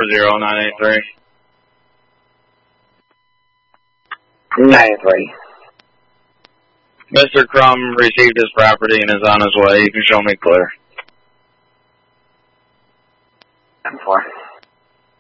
983. 983. Mr. Crum received his property and is on his way. You can show me clear. 10-4.